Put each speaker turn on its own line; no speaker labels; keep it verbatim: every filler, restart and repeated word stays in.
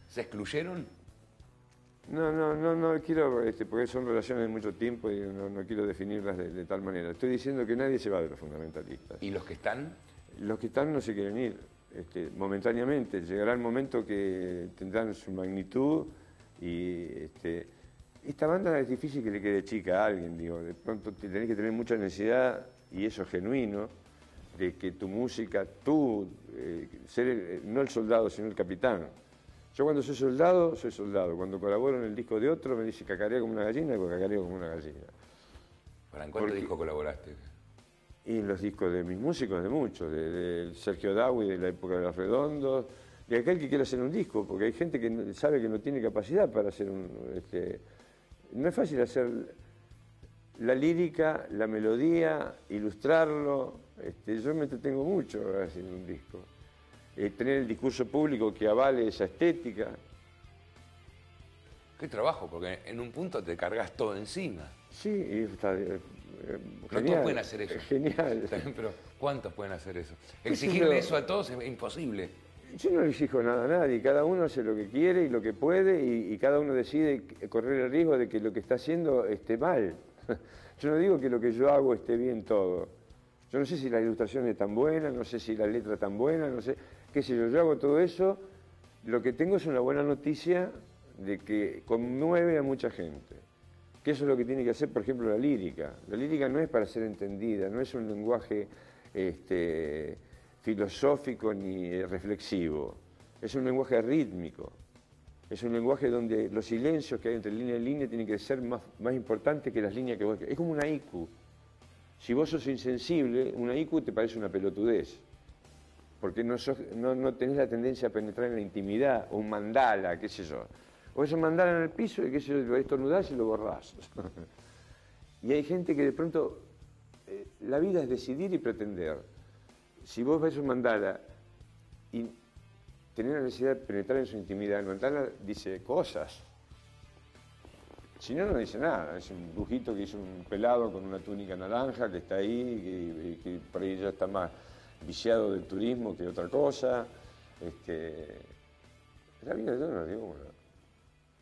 ¿Se excluyeron?
No, no, no, no quiero, este, porque son relaciones de mucho tiempo y no, no quiero definirlas de, de tal manera. Estoy diciendo que nadie se va de los fundamentalistas.
¿Y los que están?
Los que están no se quieren ir, este, momentáneamente. Llegará el momento que tendrán su magnitud y este, esta banda es difícil que le quede chica a alguien, digo. De pronto tenés que tener mucha necesidad, y eso es genuino, de que tu música, tú, eh, ser el, no el soldado, sino el capitán. Yo cuando soy soldado, soy soldado. Cuando colaboro en el disco de otro, me dice cacarea como una gallina, y cacareo como una gallina.
¿Para en cuántos discos colaboraste?
Y en los discos de mis músicos, de muchos, de, de Sergio Dawi, de la época de Los Redondos, de aquel que quiere hacer un disco, porque hay gente que sabe que no tiene capacidad para hacer un... Este, no es fácil hacer la lírica, la melodía, ilustrarlo. Este, yo me entretengo mucho haciendo un disco. Eh, tener el discurso público que avale esa estética.
Qué trabajo, porque en un punto te cargas todo encima.
Sí, y está, eh,
no
genial,
todos pueden hacer eso.
Genial.
Pero ¿cuántos pueden hacer eso? Exigirle
Yo,
eso a todos es imposible.
Yo no le exijo nada a nadie, cada uno hace lo que quiere y lo que puede, y, y cada uno decide correr el riesgo de que lo que está haciendo esté mal. Yo no digo que lo que yo hago esté bien todo. Yo no sé si la ilustración es tan buena, no sé si la letra es tan buena, no sé, qué sé yo, yo hago todo eso. Lo que tengo es una buena noticia de que conmueve a mucha gente. Que eso es lo que tiene que hacer, por ejemplo, la lírica. La lírica no es para ser entendida, no es un lenguaje este, filosófico ni reflexivo. Es un lenguaje rítmico. Es un lenguaje donde los silencios que hay entre línea y línea tienen que ser más, más importantes que las líneas que vos... Es como una I Q. Si vos sos insensible, una I Q te parece una pelotudez. Porque no, sos, no, no tenés la tendencia a penetrar en la intimidad, o un mandala, qué sé yo. O eso mandala en el piso y qué sé yo, lo estornudás y lo borrás. Y hay gente que de pronto, eh, la vida es decidir y pretender. Si vos ves un mandala y tenés la necesidad de penetrar en su intimidad, el mandala dice cosas. Si no, no dice nada. Es un dibujito que hizo un pelado con una túnica naranja que está ahí, que, que por ahí ya está más viciado del turismo que otra cosa. Este, la vida yo no digo, bueno,